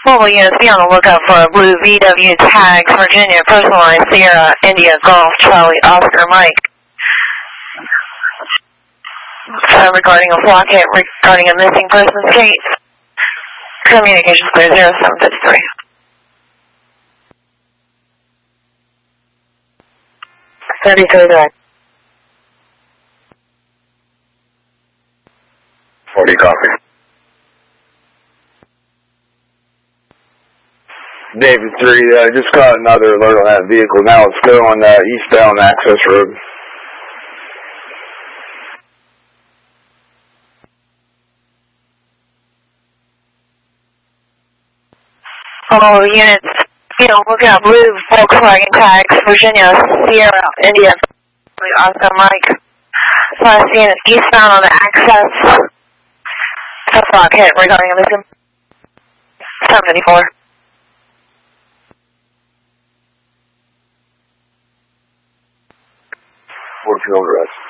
Mobile units, be on the lookout for a blue VW tags, Virginia, personalized Sierra, India, Golf, Charlie, Oscar, Mike. Regarding a flock hit, regarding a missing person's case. Communications clear 0753. 33 direct. 40 copy. David 3, just got another alert on that vehicle. Now it's still on the eastbound access road. All units, be on the lookout, blue Volkswagen tags, Virginia, Sierra, India, Oscar, Mike. Last unit, eastbound on the access. Flock hit regarding a missing 754. 4 field arrest.